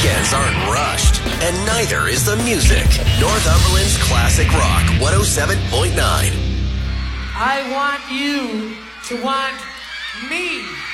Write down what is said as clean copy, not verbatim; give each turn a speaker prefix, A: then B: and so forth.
A: weekends aren't rushed, and neither is the music. Northumberland's Classic Rock 107.9.
B: I want you to want me.